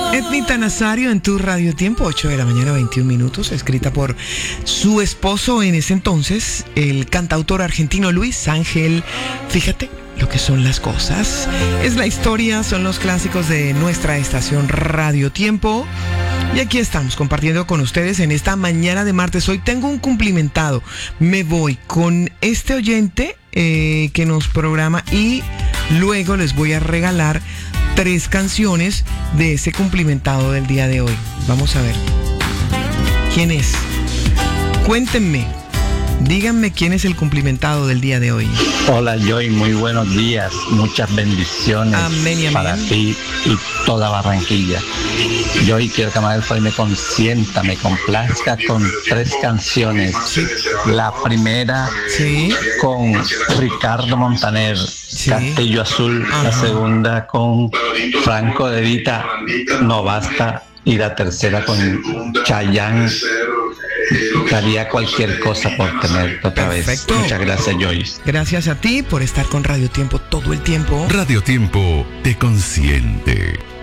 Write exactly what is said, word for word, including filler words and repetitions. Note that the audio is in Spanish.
Etnita Nazario en tu Radio Tiempo, ocho de la mañana, veintiún minutos, escrita por su esposo en ese entonces, el cantautor argentino Luis Ángel. Fíjate lo que son las cosas. Es la historia, son los clásicos de nuestra estación Radio Tiempo. Y aquí estamos compartiendo con ustedes en esta mañana de martes. Hoy tengo un cumplimentado. Me voy con este oyente eh, que nos programa y luego les voy a regalar tres canciones de ese cumplimentado del día de hoy. Vamos a ver. ¿Quién es? Cuéntenme. Díganme quién es el cumplimentado del día de hoy. Hola Joy, muy buenos días. Muchas bendiciones. Amén y amén. Para ti y toda Barranquilla. Joy, quiero que Madelfoy me consienta, me complazca con tres canciones. Sí. La primera, sí, con Ricardo Montaner, sí, Castillo Azul. Ajá. La segunda con Franco De Vita, No Basta. Y la tercera con Chayanne, haría cualquier cosa por tenerte otra Perfecto. vez. Muchas gracias, Joyce. Gracias a ti por estar con Radio Tiempo todo el tiempo. Radio Tiempo te consiente.